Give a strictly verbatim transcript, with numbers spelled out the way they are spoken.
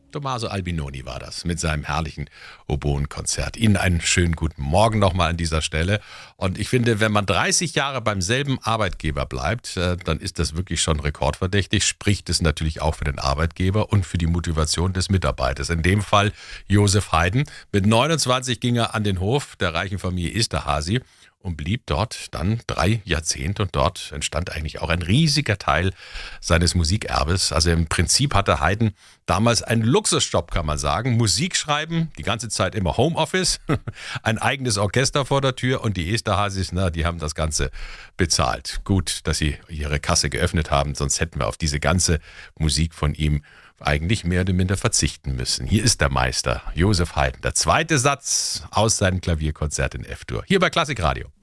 Tommaso Albinoni war das mit seinem herrlichen Oboenkonzert. Ihnen einen schönen guten Morgen nochmal an dieser Stelle. Und ich finde, wenn man dreißig Jahre beim selben Arbeitgeber bleibt, äh, dann ist das wirklich schon rekordverdächtig. Spricht es natürlich auch für den Arbeitgeber und für die Motivation des Mitarbeiters. In dem Fall Josef Haydn. Mit neunundzwanzig ging er an den Hof der reichen Familie Esterházy und blieb dort dann drei Jahrzehnte, und dort entstand eigentlich auch ein riesiger Teil seines Musikerbes. Also im Prinzip hatte Haydn damals einen Luxusjob, kann man sagen. Musik schreiben, die ganze Zeit immer Homeoffice, ein eigenes Orchester vor der Tür, und die Esterházys, na, die haben das Ganze bezahlt. Gut, dass sie ihre Kasse geöffnet haben, sonst hätten wir auf diese ganze Musik von ihm eigentlich mehr oder minder verzichten müssen. Hier ist der Meister, Josef Haydn, der zweite Satz aus seinem Klavierkonzert in F-Dur, hier bei Klassik Radio.